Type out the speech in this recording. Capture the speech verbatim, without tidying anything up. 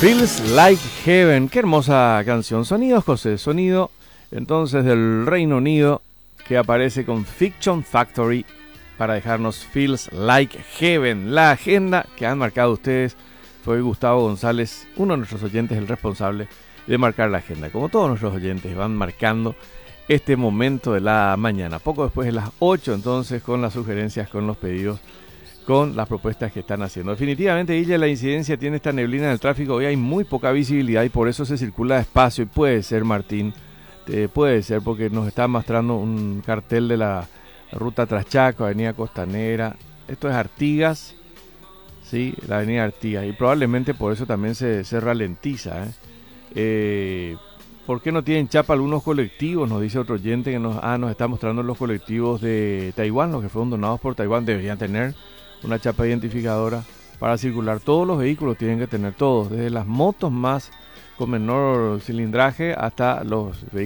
Feels Like Heaven, qué hermosa canción. Sonidos, José, sonido entonces del Reino Unido que aparece con Fiction Factory para dejarnos Feels Like Heaven. La agenda que han marcado ustedes fue Gustavo González, uno de nuestros oyentes, el responsable de marcar la agenda. Como todos nuestros oyentes van marcando este momento de la mañana, poco después de las ocho, entonces con las sugerencias, con los pedidos, con las propuestas que están haciendo. Definitivamente, Guille, la incidencia tiene esta neblina en el tráfico. Hoy hay muy poca visibilidad y por eso se circula despacio. Y puede ser, Martín, eh, puede ser porque nos está mostrando un cartel de la ruta Traschaco, Avenida Costanera. Esto es Artigas, sí, la Avenida Artigas. Y probablemente por eso también se, se ralentiza. ¿eh? Eh, ¿Por qué no tienen chapa algunos colectivos? Nos dice otro oyente que nos, ah, nos está mostrando los colectivos de Taiwán, los que fueron donados por Taiwán. Deberían tener una chapa identificadora para circular. Todos los vehículos tienen que tener, todos, desde las motos más con menor cilindraje hasta los vehículos